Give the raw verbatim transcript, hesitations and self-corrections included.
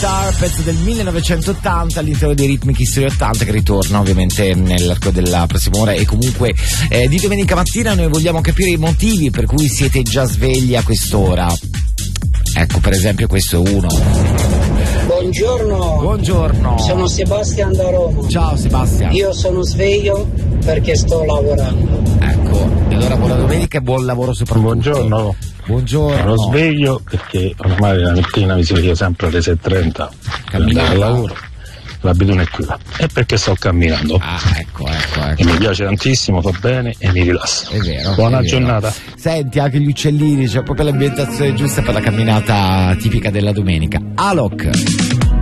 Star, pezzo del millenovecentottanta all'interno dei Ritmic History ottanta, che ritorna ovviamente nell'arco della prossima ora. E comunque eh, di domenica mattina noi vogliamo capire i motivi per cui siete già svegli a quest'ora. Ecco, per esempio, questo è uno. Buongiorno. Buongiorno. Sono Sebastian da Roma. Ciao Sebastian. Io sono sveglio perché sto lavorando. Ecco, e allora buona domenica e buon lavoro soprattutto. Buongiorno. Buongiorno. Sono sveglio perché ormai la mattina mi sveglio sempre alle sei e trenta per andare al lavoro. L'abitudine è quella. E perché sto camminando. Ah, ecco, ecco, ecco. E mi piace tantissimo, fa bene e mi rilassa. È vero. Buona è vero. giornata. Senti, anche gli uccellini, c'è proprio l'ambientazione giusta per la camminata tipica della domenica. Alok.